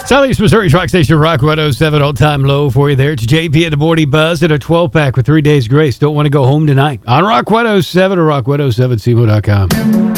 Southeast Missouri's Rock Station, Rock 107, all-time low for you there. It's JP at the Morning Buzz and a 12-pack with 3 days grace. Don't want to go home tonight on Rock 107 or rock107cmo.com.